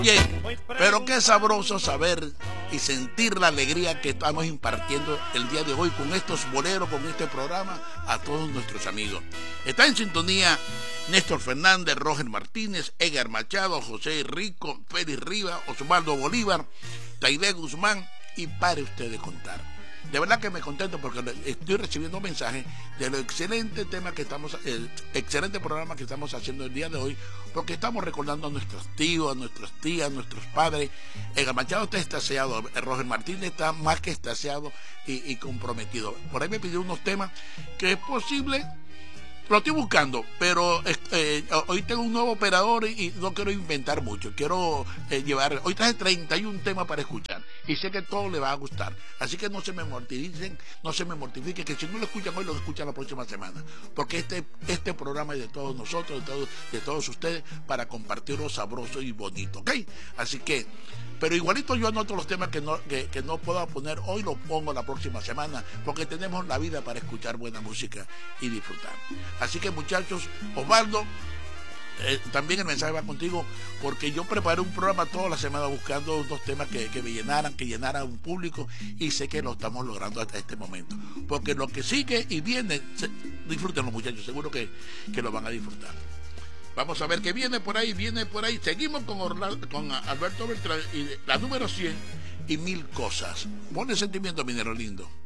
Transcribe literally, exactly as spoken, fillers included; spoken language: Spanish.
Bien, pero qué sabroso saber y sentir la alegría que estamos impartiendo el día de hoy con estos boleros, con este programa a todos nuestros amigos. Está en sintonía Néstor Fernández, Roger Martínez, Edgar Machado, José Rico, Félix Rivas, Osvaldo Bolívar, Taide Guzmán y pare usted de contar. De verdad que me contento porque estoy recibiendo mensajes de lo excelente tema que estamos, el excelente programa que estamos haciendo el día de hoy, porque estamos recordando a nuestros tíos, a nuestras tías, a nuestros padres. Edgar Machado está extasiado, Roger Martínez está más que extasiado y, y comprometido. Por ahí me pidió unos temas que es posible. Lo estoy buscando, pero eh, hoy tengo un nuevo operador y, y no quiero inventar mucho. Quiero eh, llevar... Hoy traje treinta y un temas para escuchar y sé que todo le va a gustar. Así que no se me mortificen, no se me mortifiquen, que si no lo escuchan hoy, lo escuchan la próxima semana. Porque este, este programa es de todos nosotros, de todos, de todos ustedes, para compartirlo sabroso y bonito, ¿ok? Así que... Pero igualito yo anoto los temas que no, que, que no puedo poner hoy, los pongo la próxima semana, porque tenemos la vida para escuchar buena música y disfrutar. Así que muchachos, Osvaldo, eh, también el mensaje va contigo, porque yo preparé un programa toda la semana buscando unos temas que, que me llenaran, que llenaran un público, y sé que lo estamos logrando hasta este momento. Porque lo que sigue y viene, se, disfruten los muchachos, seguro que, que lo van a disfrutar. Vamos a ver qué viene por ahí, viene por ahí. Seguimos con, Orlando, con Alberto Beltrán y la número cien y mil cosas. Pone sentimiento, minero lindo.